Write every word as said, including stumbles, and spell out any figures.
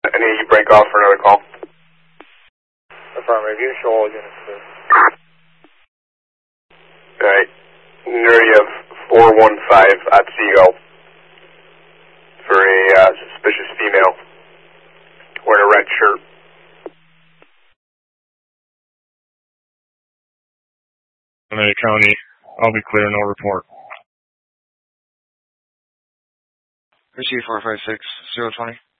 Any you break off for another call? Affirmative. You show all units, please. Alright. There you have four one five at Seagull for a uh, suspicious female wearing a red shirt. Alameda County, I'll be clear, no report. Receive four five six, zero twenty.